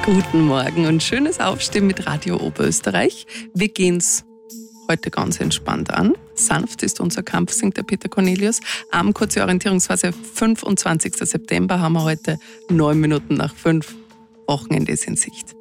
Guten Morgen und schönes Aufstehen mit Radio Oberösterreich. Wir gehen's heute ganz entspannt an. Sanft ist unser Kampf, singt der Peter Cornelius. Kurze Orientierungsphase, 25. September haben wir heute, 9 Minuten nach 5. Wochenende ist in Sicht.